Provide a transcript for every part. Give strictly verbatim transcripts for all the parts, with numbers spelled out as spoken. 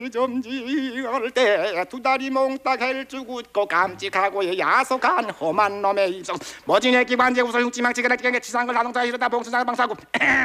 점지할 때 두 다리 몽딱 헬쭉 웃고 깜찍하고 야속한 험한 놈의 입성 머지네 기관제 우서 흉지망 지그라 기경에 치사한 걸 나동자 이러다 봉수장을 방사하고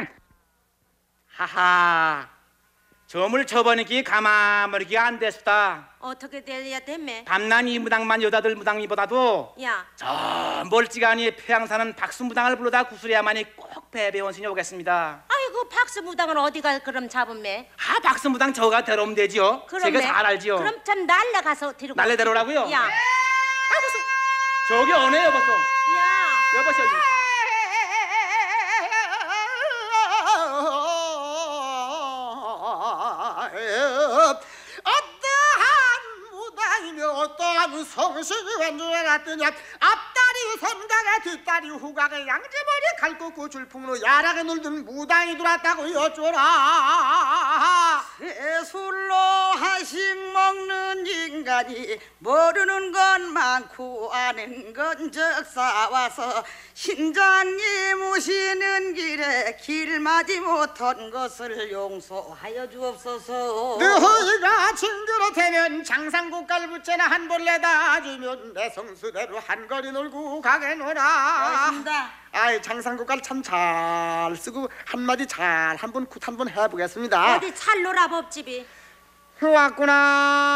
하하 점을 쳐버리기 가마머리기 안 됐다. 어떻게 될야 됐매? 밤난 이 무당만 여자들 무당이보다도 야, 저 멀찌감이 폐양사는 박수무당을 불러다 구슬해야만이 꼭 배배원신이 오겠습니다. 아이고 박수무당은 어디 갈 그럼 잡은매? 아 박수무당 저가 데려오면 되지요. 제가 잘 알지요. 그럼 참 날라가서 데리고 날래 데려오라고요? 야, 아 무슨 저기 어네 여보소. 야, 여보소. 어떠한 무당이며 어떠한 성식이 웬 줄 알았더냐. 앞다리 선각에 뒷다리 후각에 양지머리 갈고구 줄풍으로 야락에 놀던 무당이 들어왔다고 여쭈라. 예술로 한식 먹는 인간이 모르는 건 많고 아는 건 적사와서 신장님 오시는 길에 길맞이 못한 것을 용서하여 주옵소서. 너희가 징그럽다면 장상국갈 부채나 한 볼 내다 주면 내 성수대로 한 거리 놀고 가게노라. 알겠습니다. 아이 장상국갈 참 잘 쓰고 한마디 잘 한번 굿 한번 해보겠습니다. 어디 찰로라 법집이. 왔구나.